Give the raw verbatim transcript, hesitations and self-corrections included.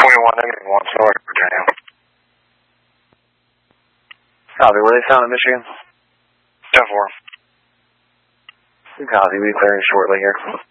twenty-one, negative one, sorry, Virginia. Copy, where they found in Michigan? ten four. Copy, we clearing shortly here.